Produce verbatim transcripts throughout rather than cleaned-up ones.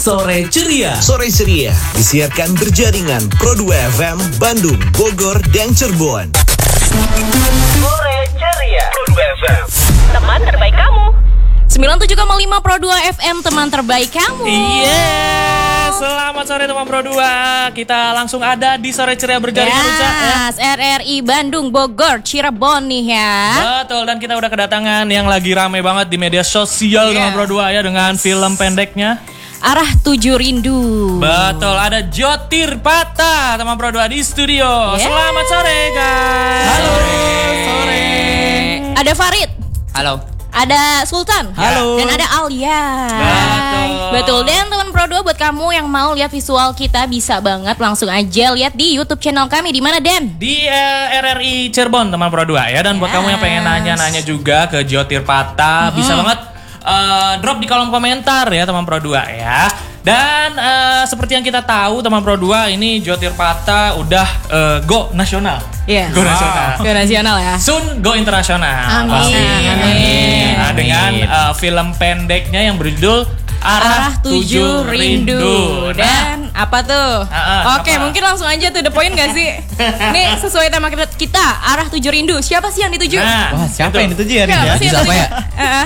Sore Ceria. Sore Ceria disiarkan berjaringan Pro dua F M Bandung, Bogor, dan Cirebon. Sore Ceria Pro dua F M, teman terbaik kamu. sembilan puluh tujuh koma lima Pro dua F M, teman terbaik kamu. Iya, selamat sore teman Pro dua. Kita langsung ada di Sore Ceria berjaringan yes, ya. R R I Bandung, Bogor, Cirebon nih ya. Betul, dan kita udah kedatangan yang lagi rame banget di media sosial yeah. teman Pro dua ya, dengan film pendeknya Arah Tuju Rindu. Betul, ada Jotirpata teman Pro dua di studio. Yeah. Selamat sore guys. Halo. Sore. Ada Farid. Halo. Ada Sultan. Halo. Dan ada Alia. Betul. Betul. Dan teman Pro dua, buat kamu yang mau lihat visual kita, bisa banget langsung aja lihat di YouTube channel kami. Di mana, Den? Di uh, R R I Cirebon teman Pro dua ya. Dan buat yes. kamu yang pengen nanya-nanya juga ke Jotirpata, mm-hmm. bisa banget Uh, drop di kolom komentar ya teman Pro dua ya. Dan uh, seperti yang kita tahu teman Pro dua, ini Jotirpata udah uh, go nasional. Iya. Yeah. Go nasional. Go nasional ya. Soon go internasional. Amin. Pasti. Amin. Nah, dengan uh, film pendeknya yang berjudul Arah, Arah Tuju Rindu. Rindu. Dan apa tuh? Uh, uh, Oke, apa? mungkin langsung aja tuh the point gak sih? Nih sesuai tema kita, kita Arah Tuju Rindu. Siapa sih yang dituju? Nah, wah, siapa itu. yang dituju ya? Siapa sih yang siapa ya?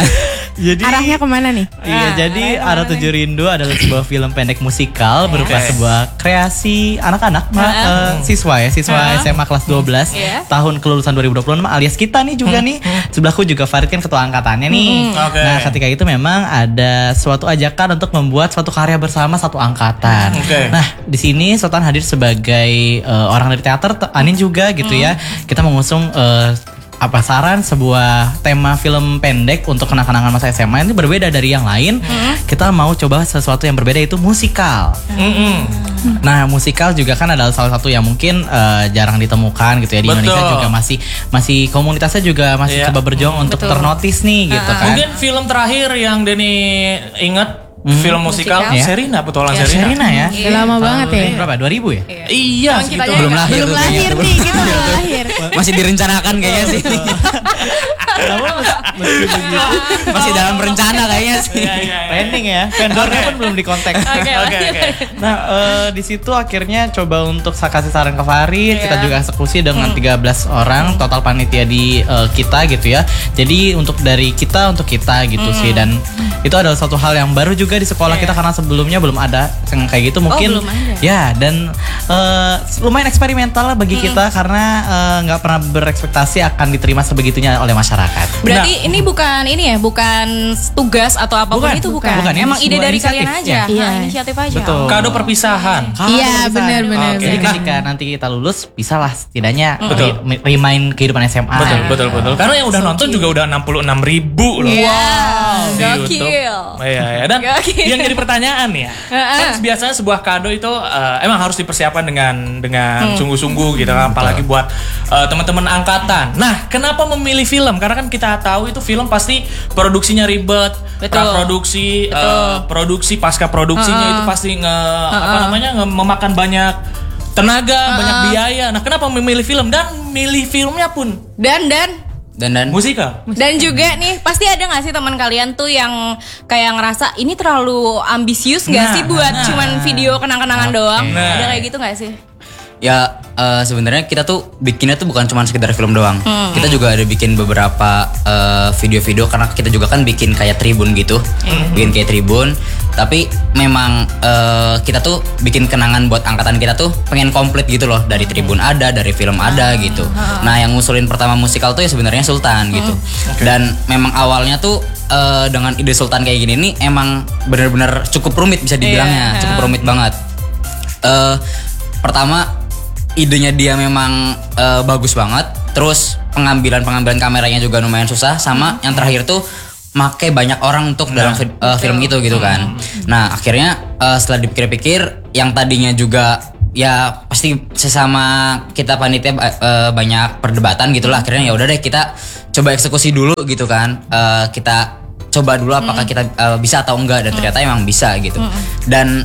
Jadi arahnya kemana nih? Iya, Ah, jadi Arah Tuju Rindu adalah sebuah film pendek musikal berupa Okay. sebuah kreasi anak-anak, ma- Uh-uh. eh, siswa ya, siswa Uh-uh. S M A kelas dua belas Yeah. tahun kelulusan dua ribu dua puluh enam, alias kita nih juga nih. Sebelahku juga Farid kan ketua angkatannya nih. Okay. Nah, ketika itu memang ada suatu ajakan untuk membuat suatu karya bersama satu angkatan. Okay. Nah, di sini Sultan hadir sebagai uh, orang dari teater, Anin juga gitu ya. Kita mengusung uh, apa saran sebuah tema film pendek untuk kenang-kenangan masa S M A ini berbeda dari yang lain. Kita mau coba sesuatu yang berbeda, yaitu musikal. Mm-mm. Nah, musikal juga kan adalah salah satu yang mungkin uh, jarang ditemukan gitu ya di Betul. Indonesia, juga masih masih komunitasnya juga masih Iya. coba berjuang untuk Betul. ternotis nih gitu kan. Mungkin film terakhir yang Denny inget film musikal, Musikal. Ya. Serina, petualang Ya, Serina. Serina ya. Iya. Lama banget ya. Berapa? dua ribu ya? Iya, Tahun segitu. kitanya Belum lahir Belum tuh lahir kayaknya. nih, kita belum lahir. Masih direncanakan kayaknya sih. Masih dalam rencana kayaknya sih. Iya, iya, iya. Planning ya. Vendornya pun belum dikontak. Oke, Oke, oke. Nah, eh, di situ akhirnya coba untuk saya kasih saran ke Farid. Iya. Kita juga eksekusi dengan tiga belas orang total panitia di eh, kita gitu ya. Jadi untuk dari kita untuk kita gitu sih, dan itu adalah satu hal yang baru juga di sekolah Iya. kita karena sebelumnya belum ada yang kayak gitu mungkin. belum ada. Ya, dan eh, lumayan eksperimental lah bagi kita karena eh, nggak pernah berekspektasi akan diterima sebegitunya oleh masyarakat. Berarti ini bukan ini ya, bukan tugas atau apapun Bukan, itu, bukan. bukan. Bukan, ini Emang ide sebuah dari inisiatif. kalian aja. Ya. Iya, inisiatif aja. Betul. Kado perpisahan. Iya, benar, benar, Jadi benar. ketika nanti kita lulus, bisa lah setidaknya Betul. re- remind kehidupan S M A. Betul, gitu. betul, betul. Karena yang udah nonton juga udah enam puluh enam ribu loh. Wow, Di gokil. YouTube. Iya, ya. Dan Gokil. yang jadi pertanyaan ya, kan biasanya sebuah kado itu uh, emang harus dipersiapkan dengan dengan sungguh-sungguh gitu kan, apalagi buat uh, teman-teman angkatan. Nah, kenapa memilih film? Karena kan kita tahu itu film pasti produksinya ribet, Betul. produksi, Betul. produksi pasca produksinya Uh-uh. itu pasti nge apa namanya nge- memakan banyak tenaga, banyak biaya. Nah, kenapa memilih film dan milih filmnya pun Dan dan Dan dan musikal? Dan juga nih, pasti ada gak sih teman kalian tuh yang kayak ngerasa ini terlalu ambisius gak Nah, sih buat nah. cuman video kenang-kenangan doang? Nah. Ada kayak gitu gak sih? ya eh, sebenarnya kita tuh bikinnya tuh bukan cuma sekedar film doang. Kita juga ada bikin beberapa eh, video-video karena kita juga kan bikin kayak tribun gitu. Bikin kayak tribun. Tapi memang eh, kita tuh bikin kenangan buat angkatan kita tuh pengen komplit gitu loh. Dari tribun ada, dari film ada gitu. Nah, yang ngusulin pertama musikal tuh ya sebenarnya Sultan gitu. Dan memang awalnya tuh eh, dengan ide Sultan kayak gini nih emang benar-benar cukup rumit bisa dibilangnya. Iya. Cukup rumit banget. Eh pertama idenya dia memang uh, bagus banget. Terus pengambilan pengambilan kameranya juga lumayan susah. Sama yang terakhir tuh make banyak orang untuk dalam fi- uh, film itu gitu kan. Nah akhirnya uh, setelah dipikir-pikir, yang tadinya juga ya pasti sesama kita panitia uh, banyak perdebatan gitulah. Akhirnya ya udah deh kita coba eksekusi dulu gitu kan. Uh, kita coba dulu apakah kita uh, bisa atau enggak, dan ternyata emang bisa gitu. Dan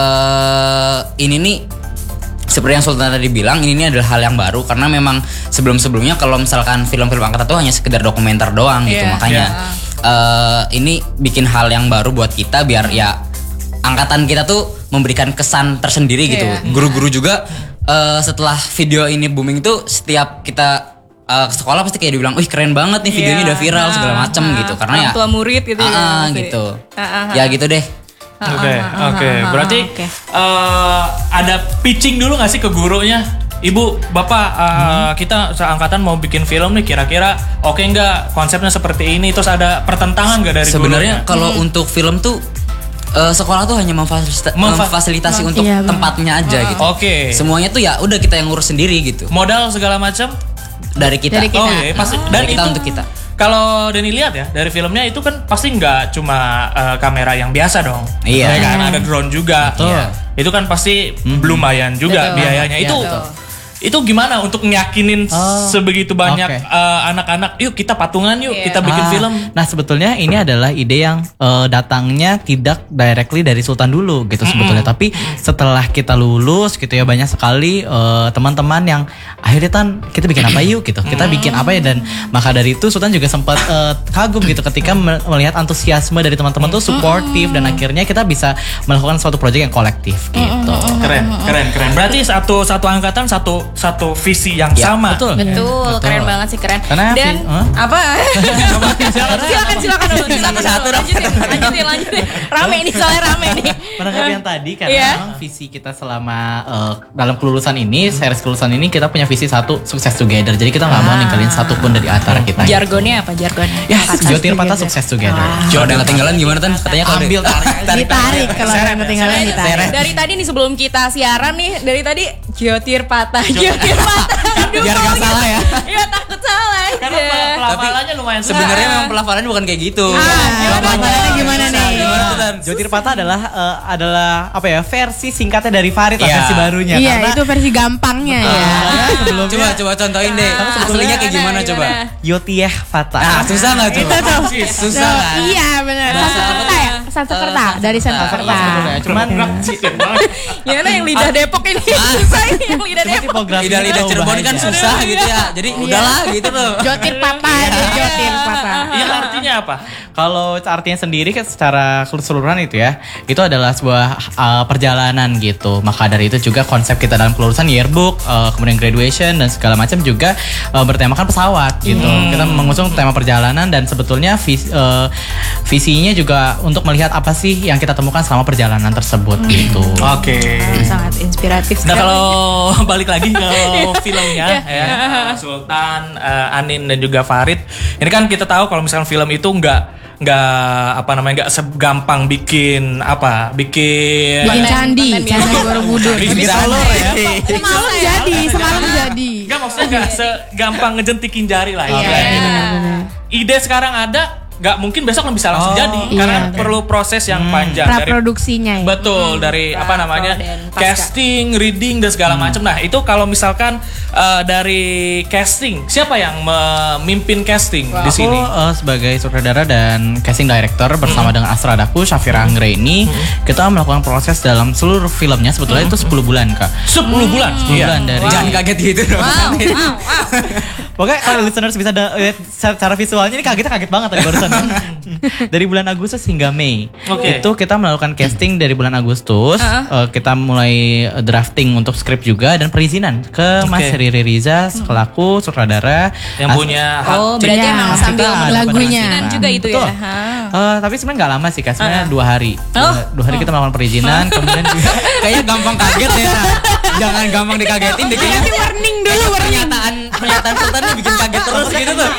uh, ini nih seperti yang Sultan tadi bilang, ini, ini adalah hal yang baru karena memang sebelum-sebelumnya kalau misalkan film-film angkatan tuh hanya sekedar dokumenter doang gitu. Yeah, Makanya yeah. uh, ini bikin hal yang baru buat kita biar ya angkatan kita tuh memberikan kesan tersendiri gitu. Iya. Guru-guru juga eh, setelah video ini booming tuh setiap kita eh, ke sekolah pasti kayak dibilang, wih keren banget nih videonya Iya. udah viral segala macem Ah, gitu. Karena orang ya tua murid gitu ya, ah, ah, pasti. gitu. Ah, ah, Ya gitu deh. Oke, oke. Berarti oke. eh, ada pitching dulu nggak sih ke gurunya? Ibu, bapak, eh, kita seangkatan mau bikin film nih, kira-kira oke nggak konsepnya seperti ini? Terus ada pertentangan nggak dari Sebenarnya gurunya? kalau untuk film tuh eh, sekolah tuh hanya memfasilita- Memfa- memfasilitasi untuk Iya, benar. tempatnya aja gitu. Oke. Semuanya tuh ya udah kita yang ngurus sendiri gitu. Modal segala macam? Dari kita. Dari kita. Oh iya, pasti. Dan Dari kita itu untuk kita. kalau Denny lihat ya dari filmnya itu kan pasti nggak cuma eh, kamera yang biasa dong. Iya. Ya kan ada drone juga. Betul. Iya. Itu kan pasti lumayan juga Betul. biayanya. Iya, Itu betul. itu gimana untuk nyakinin Oh, sebegitu banyak oke. eh, anak-anak, yuk kita patungan yuk, Iya. kita bikin Ah, film. Nah sebetulnya ini adalah ide yang eh, datangnya tidak directly dari Sultan dulu gitu sebetulnya. Tapi setelah kita lulus gitu ya banyak sekali eh, teman-teman yang akhirnya Tan kita bikin apa yuk gitu. Kita bikin apa ya dan maka dari itu Sultan juga sempat eh, kagum gitu ketika me- melihat antusiasme dari teman-teman tuh supportive dan akhirnya kita bisa melakukan suatu proyek yang kolektif gitu. Keren, keren, keren. Berarti satu satu angkatan satu satu visi yang Ya, sama. betul. Betul, keren banget sih, keren. Karena Dan vi- huh? apa? silakan silakan dulu, silakan Satu dulu. dong. Lanjutin, lanjutin, lanjutin. Rame nih soalnya rame nih. Menanggapi yang tadi karena Iya. memang visi kita selama eh, dalam kelulusan ini, series kelulusan ini kita punya visi satu, sukses together. Jadi kita nggak mau ninggalin satupun dari antara kita. Jargonnya apa jargonnya? Ya, Jotir Patah sukses together. Kalau ada yang ketinggalan gimana Tan? Katanya kalau Ambil tarik. Ditarik kalau ada yang ketinggalan ditarik. Dari tadi nih sebelum kita siaran nih, dari tadi Jotir Patah, Jotir Patah. Aduh, Biar nggak gitu. salah ya. Iya, takut salah Karena aja. pelafalannya lumayan susah. sebenarnya memang pelafalannya bukan kayak gitu. Pelafalannya gimana nih? Gimana tuh, Tan? Jotir Patah adalah eh, adalah apa ya versi singkatnya dari Farid lah, Iya. versi barunya. Iya, Karena itu versi gampangnya ya. karena sebelumnya Coba coba contohin deh. Aslinya kayak gimana coba? Yotieh Patah. Nah, susah nggak tuh? Itu tuh. Susah kan? Iya benar. Sansekerta ya? Sansekerta dari Sansekerta. Cuman Gimana yang lidah Depok ini? Susah ini yang lidah cuma Depok. tipografi Lidah-lidah Cirebon kan susah gitu ya. Jadi udahlah gitu tuh. Jotir patah, ada jotir patah. Iya, artinya apa? Kalau artinya sendiri kan secara keseluruhan itu ya, itu adalah sebuah uh, perjalanan gitu. Maka dari itu juga konsep kita dalam kelulusan yearbook, uh, kemudian graduation dan segala macam juga uh, bertemakan pesawat gitu. Kita mengusung tema perjalanan dan sebetulnya vis, uh, visinya juga untuk melihat apa sih yang kita temukan selama perjalanan tersebut gitu. Oke. Sangat inspiratif Nah sekali. kalau balik lagi ke filmnya ya, Sultan, eh, Anin dan juga Farid. Ini kan kita tahu kalau misalkan film itu nggak nggak apa namanya nggak segampang bikin apa bikin Bikin candi, konten candi Borobudur. bikin Solo ya. Semalam jadi, semalam jadi. nggak maksudnya nggak segampang ngejentikin jari lah Iya, istilahnya gitu. benar. Ide sekarang ada nggak mungkin besok bisa langsung Oh, jadi iya. karena perlu proses yang panjang dari Praproduksinya ya. betul dari apa namanya dan pasca. casting, reading dan segala macam. Nah itu kalau misalkan eh, dari casting siapa yang memimpin casting di Aku sini? uh, sebagai sutradara dan casting director bersama dengan Asra Daku, Syafira Anggraini, kita melakukan proses dalam seluruh filmnya sebetulnya itu sepuluh bulan Kak. sepuluh bulan. sepuluh bulan dari Jangan kaget gitu dong. Wow, wow, wow. Pokoknya kalau listeners bisa da- lihat secara visualnya ini kagetnya kaget banget tadi barusan. Dari bulan Agustus hingga Mei. Oke. Itu kita melakukan casting dari bulan Agustus. Uh, kita mulai uh, drafting untuk skrip juga dan perizinan ke Mas Oke. Riri Riza selaku sutradara Yang As- punya hak. Oh, berarti Iya, emang sambil kita ada lagunya. perizinan juga itu Betul. ya. Hah. Eh, tapi sebenarnya nggak lama sih Kak, sebenarnya dua hari. Oh. Dua, dua hari kita melakukan perizinan, kemudian juga Kayaknya gampang kaget ya. Tan. Jangan gampang dikagetin deh kayaknya. Warning dulu, warning. Pernyataan pernyataan Sultan nih bikin kaget terus gitu tuh.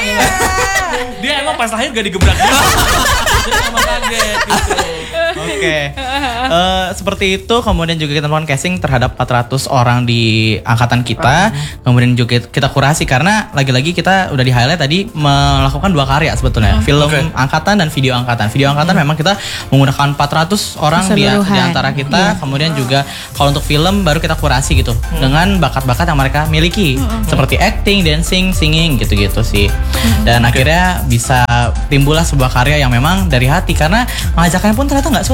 Dia emang pas lahir gak digebrak dulu. Jadi emang kaget gitu. Oke. Eh, seperti itu kemudian juga kita melakukan casting terhadap empat ratus orang di angkatan kita. Kemudian juga kita kurasi karena lagi-lagi kita udah di highlight tadi melakukan dua karya sebetulnya. Film Oke. angkatan dan video angkatan. Video angkatan memang kita menggunakan empat ratus orang di, Keseluruhan. di antara kita. Kemudian juga kalau untuk film baru kita kurasi gitu dengan bakat-bakat yang mereka miliki seperti acting, dancing, singing gitu-gitu sih. Dan akhirnya bisa timbullah sebuah karya yang memang dari hati karena mengajaknya pun ternyata nggak susah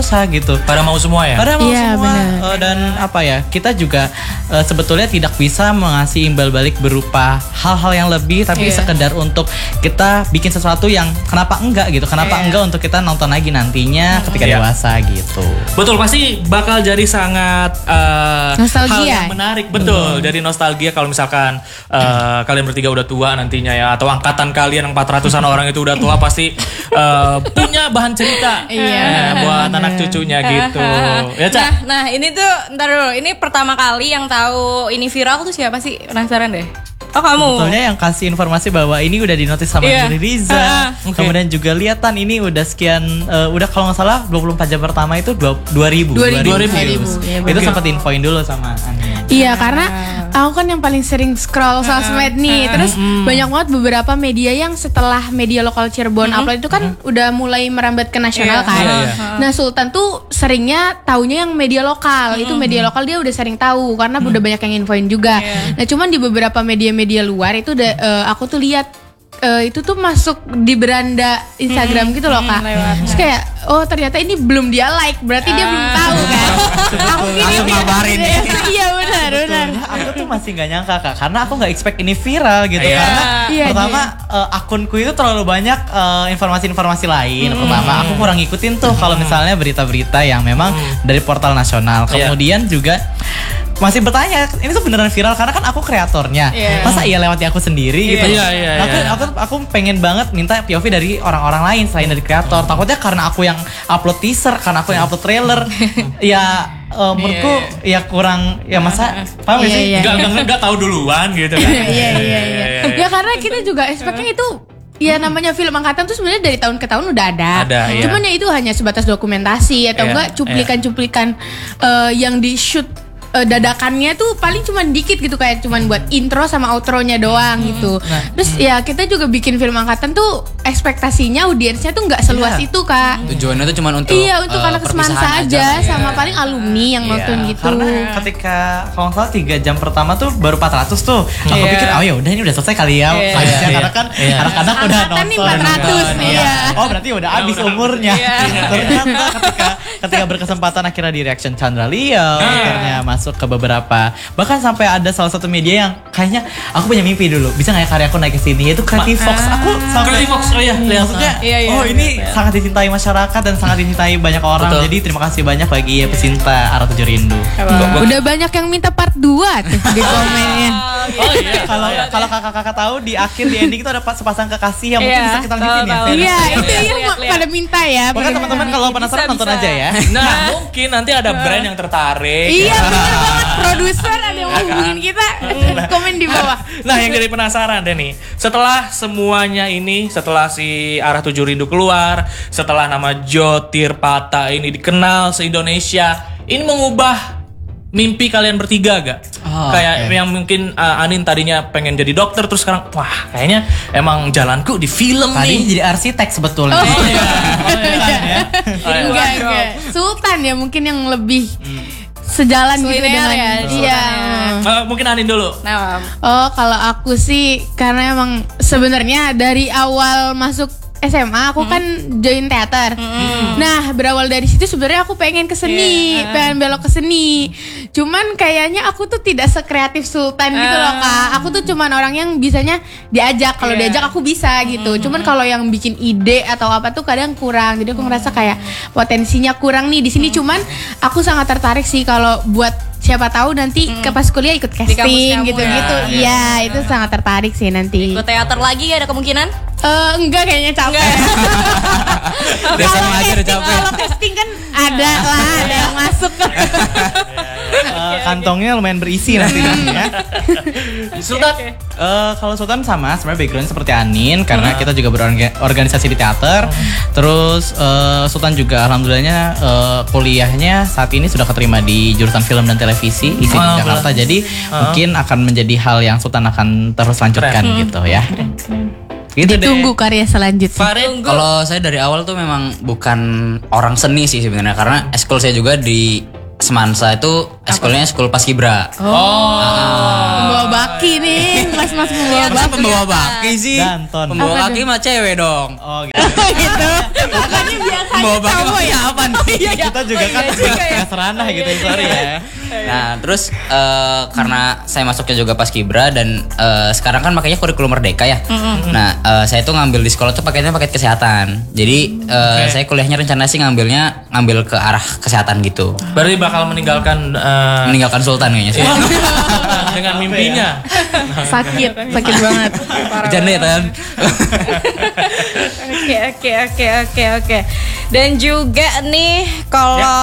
susah gitu. Pada mau semua ya? Pada mau Iya, semua. benar. Eh, dan apa ya, kita juga eh, sebetulnya tidak bisa mengasih imbal balik berupa hal-hal yang lebih, tapi Iya. sekedar untuk kita bikin sesuatu yang kenapa enggak gitu, kenapa Iya. enggak untuk kita nonton lagi nantinya ketika Iya. dewasa gitu. Betul, pasti bakal jadi sangat uh, Nostalgia. hal yang menarik. Betul, jadi nostalgia kalau misalkan uh, kalian bertiga udah tua nantinya ya, atau angkatan kalian yang empat ratusan orang itu udah tua, pasti uh, punya bahan cerita Iya. eh, buat anak cucunya gitu. Ya, Cak? Nah, nah ini tuh ntar dulu. Ini pertama kali yang tahu ini viral tuh siapa sih? Penasaran deh. Oh kamu. Sebetulnya yang kasih informasi bahwa ini udah dinotis sama Iya. Riri Riza. Ah, oke. Kemudian juga lihat Tan, ini udah sekian, eh, udah kalau nggak salah dua puluh empat jam pertama itu dua ribu. dua ribu. dua ribu. views. Ya, Itu oke. sempat infoin dulu sama Ani. Iya, karena aku kan yang paling sering scroll sosmed nih. Terus banyak banget beberapa media yang setelah media lokal Cirebon upload itu kan udah mulai merambat ke nasional Iya. kan. Iya, iya. Nah, Sultan tuh seringnya taunya yang media lokal. Itu media lokal dia udah sering tahu karena udah banyak yang infoin juga. Nah, cuman di beberapa media-media luar itu udah, eh, aku tuh lihat eh, itu tuh masuk di beranda Instagram gitu loh Kak. Terus kayak oh ternyata ini belum dia like, berarti dia belum tahu kan. Aku kira Langsung dia- ngabarin. Iya benar benar. Sebetulnya aku tuh masih nggak nyangka Kak, karena aku nggak expect ini viral gitu. Iya. Karena Iya, pertama eh, akunku itu terlalu banyak eh, informasi-informasi lain. Pertama aku kurang ngikutin tuh kalau misalnya berita-berita yang memang dari portal nasional. Iya. Kemudian juga masih bertanya, ini tuh beneran viral karena kan aku kreatornya. Iya. Masa iya lewat di aku sendiri gitu. Iya, iya, Nah, aku, iya. aku aku pengen banget minta P O V dari orang-orang lain selain dari kreator. Takutnya karena aku yang upload teaser, karena aku yang upload trailer, ya eh, menurutku ya kurang, ya masa paham gak Iya, sih? iya. Nggak, nggak, nggak tahu duluan gitu kan? Iya iya iya. Ya karena kita juga expectnya itu ya namanya film angkatan tuh sebenarnya dari tahun ke tahun udah ada. Ada, iya. Cuman ya itu hanya sebatas dokumentasi atau Iya, enggak cuplikan-cuplikan eh, yang di shoot eh, dadakannya tuh paling cuman dikit gitu, kayak cuman buat intro sama outronya doang gitu. Terus ya kita juga bikin film angkatan tuh ekspektasinya audiensnya tuh nggak seluas Iya. itu Kak. Tujuannya tuh cuma untuk Iya untuk eh, anak semansa perpisahan aja, Iya. sama paling alumni yang nonton Iya, gitu. Karena ketika kalau nggak salah tiga jam pertama tuh baru empat ratus tuh. Aku Iya. pikir oh ya udah ini udah selesai kali ya. Iya. Vibes-nya. Iya. Karena kan Iya. anak-anak udah Angkatan nih nonton. empat ratus nonton. nih, Iya. ya. Oh berarti udah habis udah. umurnya. Iya. Ternyata ketika ketika berkesempatan akhirnya di reaction Chandra Leo, akhirnya masuk ke beberapa, bahkan sampai ada salah satu media yang kayaknya aku punya mimpi dulu bisa nggak ya karyaku naik ke sini, itu Creative Fox. Aku sampai Creative Fox, oh iya, lihat. maksudnya Iya, iya, oh iya, ini iya. sangat dicintai masyarakat dan sangat dicintai banyak orang. Betul. Jadi terima kasih banyak bagi pecinta Arah Tujuh Rindu. Udah banyak yang minta part dua tuh di komennya. Oh iya. Kalau kalau kakak-kakak tahu di akhir di ending itu ada pas- sepasang kekasih yang mungkin Iya, bisa kita lanjutin tahu, ya. tahu. Fer? Iya, itu lihat, yang lihat, lihat. pada minta ya. Pokoknya pada teman-teman minta. kalau penasaran Bisa, nonton bisa. aja ya. Nah, mungkin nanti ada brand yang tertarik. Iya bener banget, produser ada yang mau hubungin kita, komen di bawah. Nah, yang jadi penasaran deh nih. Setelah semuanya ini, setelah si Arah Tujuh Rindu keluar, setelah nama Jotir Pata ini dikenal se-Indonesia, ini mengubah mimpi kalian bertiga gak? Oh, Kayak oke. yang mungkin uh, Anin tadinya pengen jadi dokter, terus sekarang wah kayaknya emang jalanku di film Tadi nih. jadi arsitek sebetulnya. Oh iya, oh iya. Oh iya. Enggak, enggak. Sultan ya mungkin yang lebih sejalan gitu Kuliner dengan ya, iya. Eh, mungkin Anin dulu. Nah, Oh, kalau aku sih karena emang sebenarnya dari awal masuk S M A aku kan join teater. Nah, berawal dari situ sebenarnya aku pengen ke seni, Iya. pengen belok ke seni. Cuman kayaknya aku tuh tidak sekreatif Sultan gitu loh, Kak. Aku tuh cuman orang yang bisanya diajak, kalau Iya. diajak aku bisa gitu. Cuman kalau yang bikin ide atau apa tuh kadang kurang. Jadi aku ngerasa kayak potensinya kurang nih di sini. Cuman aku sangat tertarik sih kalau buat siapa tahu nanti ke pas kuliah ikut kampus casting kamu gitu-gitu. ya. Iya, itu sangat tertarik sih nanti. ikut teater lagi ada kemungkinan? Eh, enggak kayaknya capek. Udah sama aja udah casting, capek. kalau casting kan ada lah, ada yang masuk. Eh, kantongnya lumayan berisi nanti ya. Sultan. Eh, kalau Sultan sama sebenarnya background seperti Anin karena kita juga berorganisasi di teater. Terus eh, Sultan juga alhamdulillahnya eh, kuliahnya saat ini sudah keterima di jurusan film dan televisi I S I P Oh, Jakarta. Jadi mungkin akan menjadi hal yang Sultan akan terus lanjutkan Keren. gitu ya. Gitu deh. Tunggu karya selanjutnya. Farid. Kalau saya dari awal tuh memang bukan orang seni sih sebenarnya, karena eskul saya juga di Semansa itu eskulnya eskul Paskibra. Oh. Bawa baki nih, mas mas membawa Masa baki. pembawa baki sih? Danton. Pembawa Apa baki mah cewek dong. Oh gitu. gitu. Makanya biasanya Pembawa baki cowok maksudnya ya. apa nih? Kita juga kan nggak seranah gitu, sorry ya. Nah terus eh, karena saya masuknya juga pas Kibra dan eh, sekarang kan makanya kurikulum Merdeka ya. Nah eh, saya tuh ngambil di sekolah tuh paketnya paket kesehatan. Jadi eh, saya kuliahnya rencana sih ngambilnya ngambil ke arah kesehatan gitu. Berarti bakal meninggalkan eh, Meninggalkan Sultan kayaknya sih. dengan mimpinya. Sakit, sakit banget. Bercanda ya Tan. Oke oke oke oke oke. Dan juga nih kalau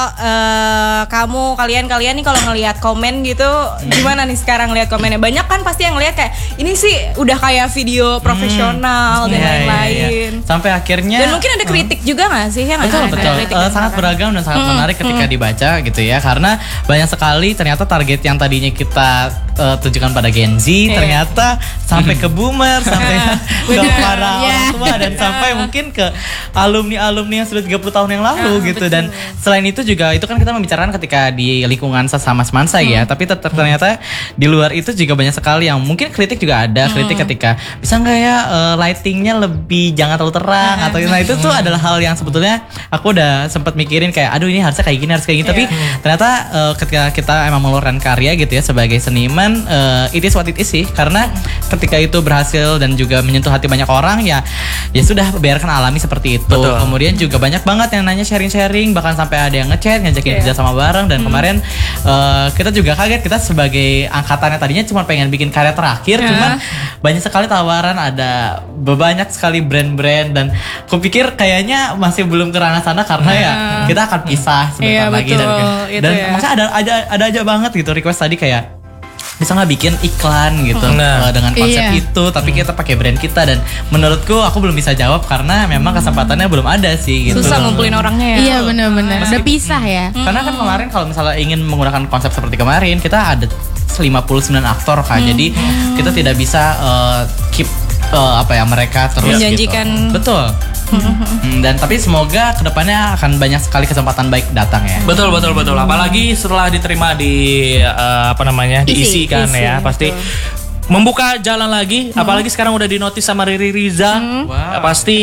eh, kamu kalian-kalian nih kalau ngelihat komen gitu gimana nih sekarang lihat komennya? Banyak kan pasti yang lihat kayak ini sih udah kayak video profesional dan Iya, iya, lain-lain. iya. Sampai akhirnya Dan mungkin ada kritik juga gak sih? Ya nggak betul sih? Ada betul kritik Eh, dan sangat saran. beragam dan sangat menarik ketika dibaca gitu ya, karena banyak sekali ternyata target yang tadinya kita eh, tujukan pada Gen Z ternyata sampai ke boomer, sampai ke para orang tua dan sampai mungkin ke alumni-alumni yang sudah tiga puluh tahun yang lalu gitu. Dan selain itu juga itu kan kita membicarakan ketika di lingkungan sesama semansa ya, tapi ter- ternyata di luar itu juga banyak sekali yang mungkin kritik juga ada, kritik ketika bisa nggak ya eh, lightingnya lebih jangan terlalu terang atau nah itu tuh adalah hal yang sebetulnya aku udah sempat mikirin kayak aduh ini harusnya kayak gini harus kayak gini, tapi ternyata eh, ketika kita emang mengeluarkan karya gitu ya sebagai seniman, eh, it is what it is sih, karena ketika itu berhasil dan juga menyentuh hati banyak orang ya ya sudah biarkan alami seperti itu. Betul. Kemudian juga banyak banget yang nanya sharing-sharing, bahkan sampai ada yang ngechat ngajakin kerja sama bareng. Dan kemarin eh, kita juga kaget, kita sebagai angkatannya tadinya cuma pengen bikin karya terakhir, cuman banyak sekali tawaran, ada banyak sekali brand-brand dan kupikir kayaknya masih belum ke ranah sana karena ya kita akan pisah sebentar Iya, lagi dan betul. Itu dan ya. maksudnya ada ada ada aja banget gitu request tadi kayak bisa nggak bikin iklan gitu Nah. eh, dengan konsep Iya. itu tapi kita pakai brand kita, dan menurutku aku belum bisa jawab karena memang kesempatannya belum ada sih gitu. Susah ngumpulin orangnya ya. Iya benar-benar. Udah pisah ya. Karena kan kemarin kalau misalnya ingin menggunakan konsep seperti kemarin kita ada lima puluh sembilan aktor kan, jadi kita tidak bisa eh, keep eh, apa ya mereka terus Menjanjikan. gitu. Betul. Hmm, dan tapi semoga kedepannya akan banyak sekali kesempatan baik datang ya. Betul betul betul. Apalagi setelah diterima di eh, apa namanya diisi kan isi, ya, pasti membuka jalan lagi. Apalagi sekarang udah dinotis sama Riri Riza. Wow, Pasti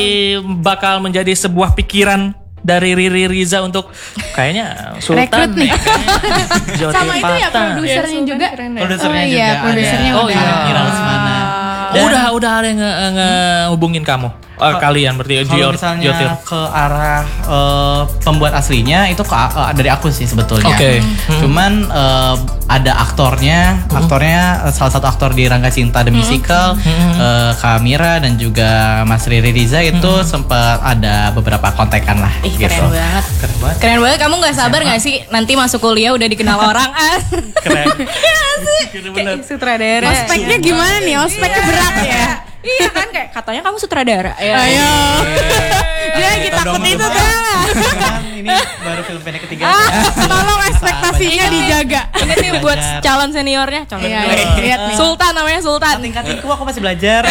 bakal menjadi sebuah pikiran dari Riri Riza untuk kayaknya Sultan Rekrut nih. ya, kayaknya Jawa Sama itu ya Tirpata. produsernya juga. Produsernya Oh juga iya, ada. produsernya Oh udah. iya. Ira Lesmana. Oh, udah udah ada yang nge- ngehubungin kamu. Eh, kalian berarti Kalau Jor- misalnya Jotir. ke arah eh, pembuat aslinya itu ke, eh, dari aku sih sebetulnya. Oke. Cuman eh, ada aktornya, aktornya eh, salah satu aktor di Rangga Cinta The Musical, eh, Kak Mira dan juga Mas Riri Riza itu sempat ada beberapa kontekan lah. Ih, gitu. keren banget. Keren banget. Keren banget, kamu gak sabar gak sih nanti masuk kuliah udah dikenal orang ah? Keren. Iya sih, kayak sutradara. Ospeknya gimana nih? Ospeknya berat ya. Iya kan kayak katanya kamu sutradara ya. Ayo. Dia lagi takut itu tuh. Kan ini baru film pendek ketiga. Ah, tolong ekspektasinya dijaga. Ingat nih buat calon seniornya, calon Iya, senior. iya, lihat nih. Sultan namanya Sultan. Tingkatinku aku masih belajar.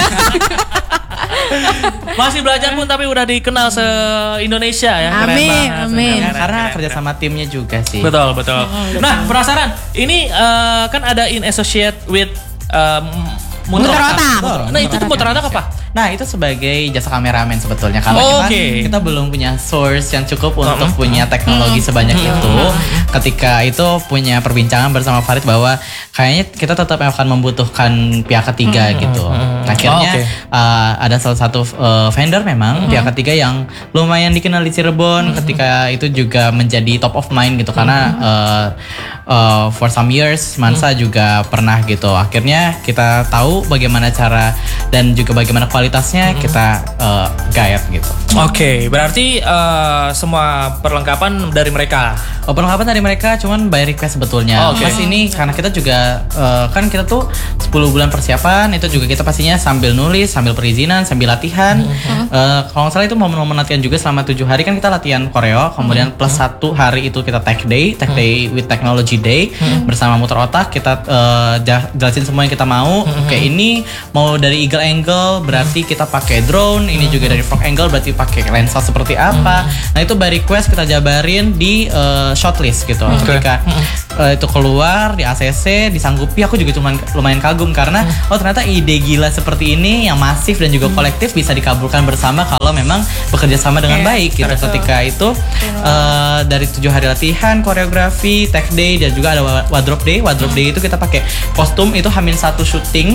Masih belajar pun tapi udah dikenal se-Indonesia ya. Keren Amin, banget. amin. Keren, Karena keren, kerja keren. sama timnya juga sih. Betul, betul. Nah, penasaran. Ini eh, kan ada in associate with um, Muter Muter Otak. Otak. Betul. Nah, itu tuh Muter Otak apa? Nah itu sebagai jasa kameramen sebetulnya karena Oh, kita, oke. kita belum punya source yang cukup untuk Mm-mm. punya teknologi sebanyak itu. Ketika itu punya perbincangan bersama Farid bahwa kayaknya kita tetap akan membutuhkan pihak ketiga gitu. Akhirnya Oh, oke. uh, ada salah satu uh, vendor memang pihak ketiga yang lumayan dikenal di Cirebon. Ketika itu juga menjadi top of mind gitu karena uh, uh, for some years Mansa juga pernah gitu. Akhirnya kita tahu bagaimana cara dan juga bagaimana kualitasnya kita uh, guide gitu. Oke, berarti eh, semua perlengkapan dari mereka. Oh, perlengkapan dari mereka cuman by request sebetulnya. Oh, oke. Pas ini karena kita juga uh, kan kita tuh sepuluh bulan persiapan itu juga kita pastinya sambil nulis, sambil perizinan, sambil latihan. Uh, kalau nggak salah itu momen-momen latihan juga selama tujuh hari kan kita latihan koreo, kemudian plus satu hari itu kita tech day, tech day with technology day bersama Muter Otak kita uh, jah- jelasin semua yang kita mau. Oke, ini mau dari eagle angle berarti kita pakai drone, ini juga dari frog angle berarti pakai lensa seperti apa. Nah, itu by request kita jabarin di uh, shortlist gitu. Ketika uh, itu keluar di A C C disanggupi, aku juga cuman lumayan kagum karena oh ternyata ide gila seperti ini yang masif dan juga kolektif bisa dikabulkan bersama kalau memang bekerja sama dengan baik gitu. Ketika itu uh, dari tujuh hari latihan, koreografi, tech day dan juga ada wardrobe day. Wardrobe day itu kita pakai kostum itu hamil satu syuting.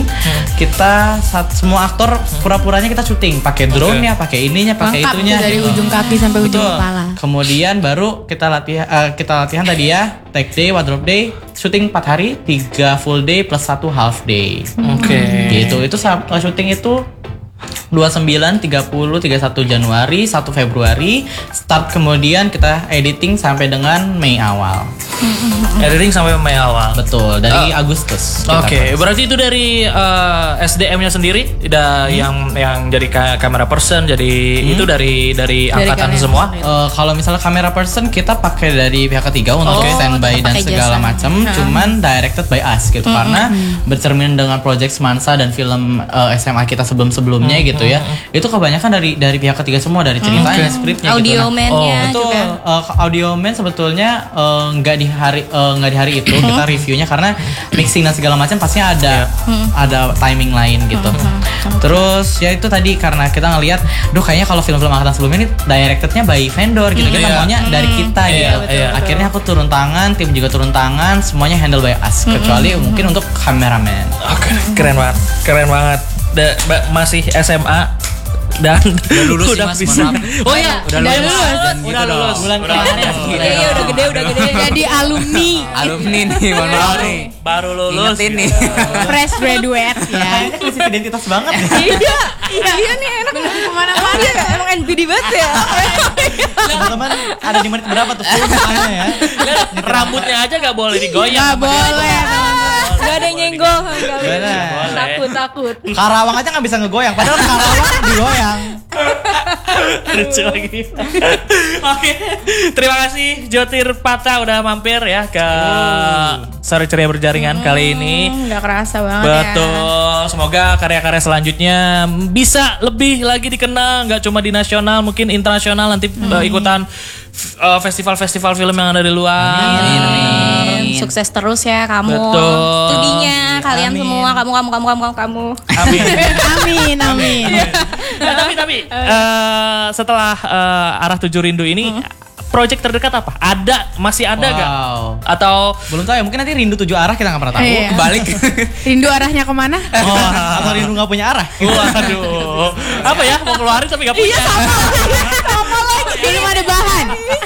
Kita saat, semua aktor pura-puranya kita syuting pakai drone-nya, pakai ininya, pakai Lengkap itunya. tuh dari gitu. ujung kaki sampai ujung Betul. kepala. Kemudian baru kita latihan uh, kita latihan tadi ya, tech day, wardrobe day, syuting empat hari, tiga full day plus satu half day. Oke. Gitu. Itu sa- uh, syuting itu dua puluh sembilan, tiga puluh, tiga puluh satu Januari, satu Februari. Start kemudian kita editing sampai dengan Mei awal. Editing sampai Mei awal. Betul, dari Ah. Agustus. kita Oke, proses. berarti itu dari uh, S D M-nya sendiri, ada yang yang jadi ka- kamera person, jadi itu dari dari angkatan kalian semua. Eh, kalau misalnya kamera person kita pakai dari pihak ketiga untuk Oh, standby dan pakai segala jasa. macam, cuman directed by us gitu karena bercermin dengan project Semansa dan film eh, S M A kita sebelum-sebelumnya gitu ya. Itu kebanyakan dari dari pihak ketiga semua, dari ceritanya, skripnya gitu. Audio Nah, man-nya itu juga. eh, audio man sebetulnya eh, nggak di hari eh, nggak di hari itu kita reviewnya karena mixing dan segala macam pastinya ada ada timing lain gitu. Terus ya itu tadi karena kita ngelihat, duh kayaknya kalau film-film angkatan sebelumnya ini directednya by vendor gitu, kita Iya. maunya dari kita Iya, gitu. betul, betul. Akhirnya aku turun tangan, tim juga turun tangan, semuanya handle by us kecuali mungkin untuk kameramen. Oke, keren banget, keren banget. Da- ba- masih S M A dan Udah lulus sih, Mas, bisa. mohon maaf. Oh iya, Udah Udah lulus. lulus. Jangan gitu udah dong. lulus. Bulan Udah kemarin. lulus. Iya, iya udah gede, udah gede. Jadi alumni, Alumni nih, mohon maaf nih. Baru lulus. Ingetin nih. fresh graduate ya. Ini krisis identitas banget. Iya, iya, iya nih enak. Belum kemana-mana. Iya, emang N P D banget ya. Teman-teman ada di menit berapa tuh? Full misalnya ya. Rambutnya aja gak boleh digoyang. Gak sama dia. boleh. Gak ada yang nyenggol. Gak Gimana? Takut, takut. Karawang aja nggak bisa ngegoyang, padahal Karawang digoyang. Lucu lagi. Oke, terima kasih Jotir Pata udah mampir ya ke Sore Ceria Berjaringan kali ini. Gak kerasa banget ya. Betul, semoga karya-karya selanjutnya bisa lebih lagi dikenal, nggak cuma di nasional, mungkin internasional nanti uh, ikutan uh, festival-festival film yang ada di luar. Amin, amin. Sukses terus ya kamu. Betul. Studinya kalian semua, kamu kamu kamu kamu kamu. Amin. Amin, amin. Nah, tapi tapi uh, setelah uh, Arah Tujuh Rindu ini, project terdekat apa? Ada, masih ada nggak? Wow. Atau Belum tahu ya, mungkin nanti rindu tujuh arah kita nggak pernah tahu. Iya. Balik. Rindu arahnya kemana? Oh, atau rindu nggak punya arah. waduh, apa ya? Mau keluarin tapi nggak punya. Belum ada bahan.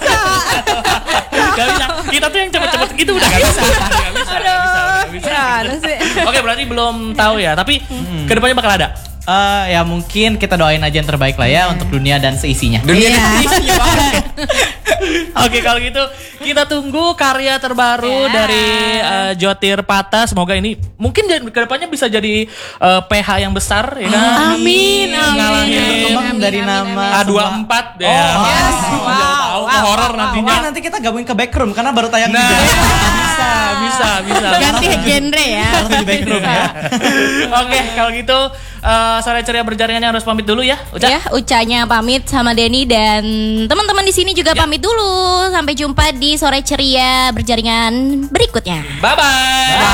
Gak bisa. Kita tuh yang cepet-cepet gitu udah gak bisa. Gak bisa, gak bisa, gak bisa. Gimana sih? Oke, berarti belum tahu ya. Tapi kedepannya bakal ada. Eh, ya mungkin kita doain aja yang terbaik lah ya untuk dunia dan seisinya. Dunia Iya. isinya banget. Oke, kalau gitu kita tunggu karya terbaru dari uh, Jotir Pata. Semoga ini mungkin jadi- kedepannya bisa jadi uh, P H yang besar ya kan. Amin, amin. Ngalahin Berkembang dari nama A dua puluh empat ya. Oh, Yes. wow. Tahu horor nantinya. Mungkin nanti kita gabungin ke backroom karena baru tayang Nah, juga. bisa, bisa, bisa. Ganti genre ya. Harus di backroom ya. Oke, kalau gitu uh, Sore Ceria Berjaringannya harus pamit dulu ya. Uca. Ya, Ucanya pamit sama Denny dan teman-teman di sini juga pamit dulu. Sampai jumpa di Sore Ceria Berjaringan berikutnya. Bye bye.